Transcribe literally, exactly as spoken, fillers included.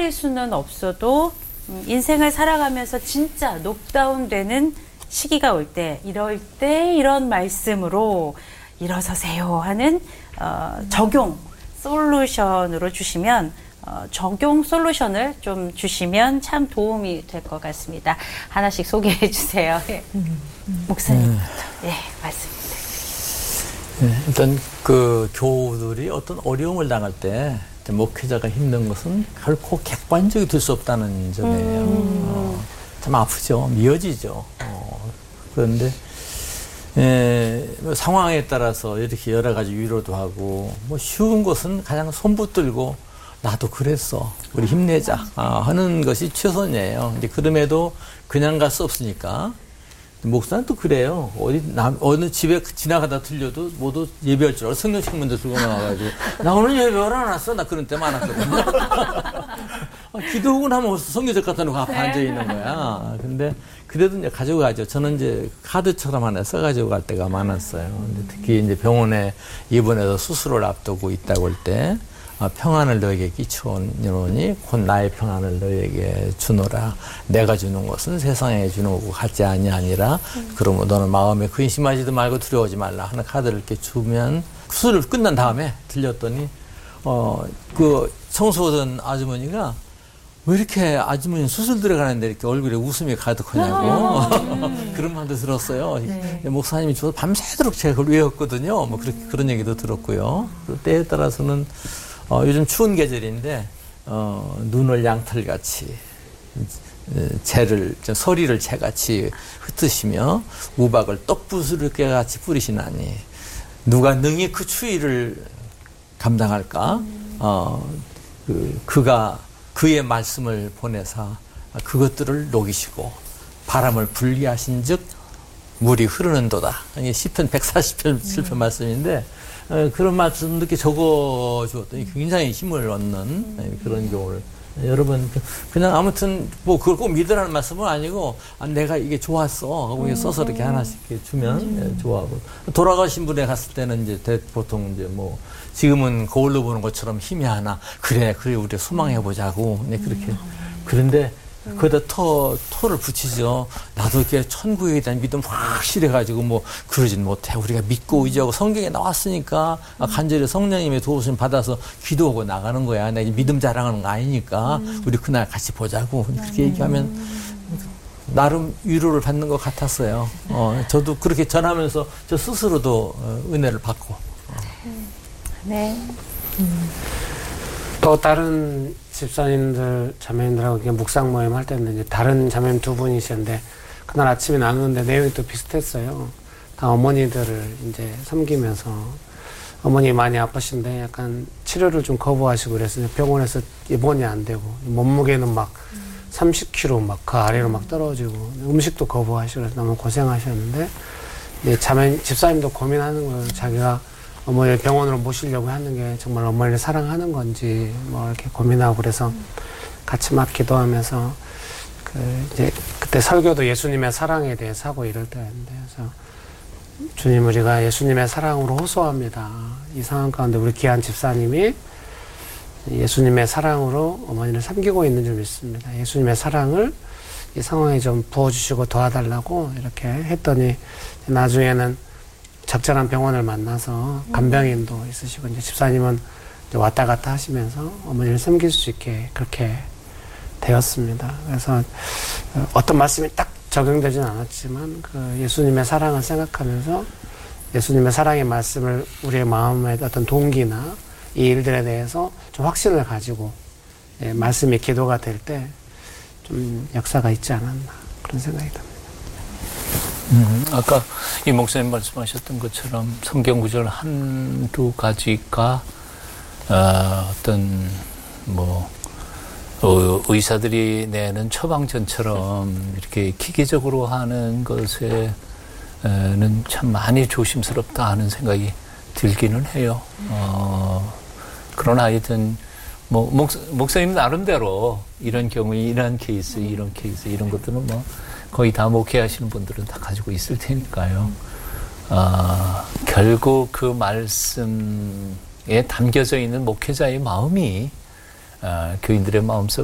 핑계댈 수는 없어도 인생을 살아가면서 진짜 녹다운되는 시기가 올 때, 이럴 때 이런 말씀으로 일어서세요 하는 어, 적용 솔루션으로 주시면 어, 적용 솔루션을 좀 주시면 참 도움이 될 것 같습니다. 하나씩 소개해 주세요. 예. 음, 음. 목사님부터 음. 예, 말씀 부탁드립니다. 네, 일단 그 교우들이 어떤 어려움을 당할 때 목회자가 힘든 것은 결코 객관적이 될 수 없다는 점이에요. 음. 어, 참 아프죠. 미어지죠. 어, 그런데 에, 뭐 상황에 따라서 이렇게 여러 가지 위로도 하고, 뭐 쉬운 것은 그냥 손 붙들고 나도 그랬어, 우리 힘내자 아, 하는 것이 최선이에요. 근데 그럼에도 그냥 갈 수 없으니까 목사는 또 그래요. 어디 남, 어느 집에 지나가다 들려도 모두 예배할 줄 알아. 성경책 먼저 들고 나와가지고 나 오늘 예배를 안 왔어. 나 그런 때 많았거든요. 아, 기도하고 나면 성경책 갖다 놓고 앞에 앉아 있는 거야. 근데 그래도 이제 가지고 가죠. 저는 이제 카드처럼 하나 써가지고 갈 때가 많았어요. 근데 특히 이제 병원에 입원해서 수술을 앞두고 있다고 할 때, 아, 평안을 너에게 끼쳐오니 곧 나의 평안을 너에게 주노라. 내가 주는 것은 세상에 주는 것과 같지 아니하니라. 음. 그러므로 너는 마음에 근심하지도 말고 두려워하지 말라 하는 카드를 이렇게 주면, 수술을 끝난 다음에 들렸더니 어, 그 청소하던 아주머니가 왜 이렇게 아주머니 수술 들어가는데 이렇게 얼굴에 웃음이 가득하냐고 음. 그런 말도 들었어요. 네. 목사님이 저도 밤새도록 제가 그걸 외웠거든요. 뭐 그렇게 그런 얘기도 들었고요. 때에 따라서는 어, 요즘 추운 계절인데 어, 눈을 양털같이 재를 서리를 재같이 흩으시며 우박을 떡부스럽게 같이 뿌리시나니 누가 능히 그 추위를 감당할까? 음. 어, 그, 그가 그의 말씀을 보내사 그것들을 녹이시고 바람을 분리하신즉 물이 흐르는도다. 이게 시편 백사십칠 편 음. 말씀인데 어, 그런 말씀 이렇게 적어 주었더니 굉장히 힘을 얻는 음. 그런 경우를. 여러분 그냥 아무튼 뭐 그걸 꼭 믿으라는 말씀은 아니고 아, 내가 이게 좋았어 하고 음. 써서 이렇게 하나씩 이렇게 주면 음. 좋아하고, 돌아가신 분에 갔을 때는 이제 대, 보통 이제 뭐 지금은 거울로 보는 것처럼 힘이 하나 그래 그래 우리 소망해 보자고 네, 그렇게 음. 그런데 음. 거기다 터, 토를 붙이죠. 나도 이렇게 천국에 대한 믿음 확실해가지고 뭐 그러진 못해. 우리가 믿고 의지하고 성경에 나왔으니까 음. 간절히 성령님의 도우심 받아서 기도하고 나가는 거야. 내가 믿음 자랑하는 거 아니니까 음. 우리 그날 같이 보자고 그렇게 음. 얘기하면 나름 위로를 받는 것 같았어요. 어, 저도 그렇게 전하면서 저 스스로도 은혜를 받고. 어. 네. 음. 또 다른 집사님들, 자매님들하고 묵상 모임 할 때는 이제 다른 자매님 두 분이셨는데 그날 아침에 나누는데 내용이 또 비슷했어요. 다 어머니들을 이제 섬기면서 어머니 많이 아프신데 약간 치료를 좀 거부하시고 그래서 병원에서 입원이 안 되고 몸무게는 막 음. 삼십 킬로그램 막 그 아래로 막 떨어지고 음식도 거부하시고 그래서 너무 고생하셨는데 이제 자매 집사님도 고민하는 거예요. 자기가 어머니를 병원으로 모시려고 하는 게 정말 어머니를 사랑하는 건지 뭐 이렇게 고민하고 그래서 같이 막 기도하면서 그 이제 그때 설교도 예수님의 사랑에 대해서 하고 이럴 때였는데 그래서 주님 우리가 예수님의 사랑으로 호소합니다. 이 상황 가운데 우리 귀한 집사님이 예수님의 사랑으로 어머니를 섬기고 있는 줄 믿습니다. 예수님의 사랑을 이 상황에 좀 부어주시고 도와달라고 이렇게 했더니 나중에는 적절한 병원을 만나서 간병인도 있으시고 이제 집사님은 이제 왔다 갔다 하시면서 어머니를 섬길 수 있게 그렇게 되었습니다. 그래서 어떤 말씀이 딱 적용되진 않았지만 그 예수님의 사랑을 생각하면서 예수님의 사랑의 말씀을 우리의 마음의 어떤 동기나 이 일들에 대해서 좀 확신을 가지고 예, 말씀이 기도가 될 때 좀 역사가 있지 않았나 그런 생각이 듭니다. 음, 아까 이 목사님 말씀하셨던 것처럼 성경 구절 한두 가지가 어, 어떤 뭐 어, 의사들이 내는 처방전처럼 이렇게 기계적으로 하는 것에는 참 많이 조심스럽다 하는 생각이 들기는 해요. 어, 그러나 하여튼 뭐 목, 목사님 나름대로 이런 경우에 이런 케이스, 이런 케이스 이런 것들은 뭐 거의 다 목회하시는 분들은 다 가지고 있을 테니까요. 어, 결국 그 말씀에 담겨져 있는 목회자의 마음이 어, 교인들의 마음속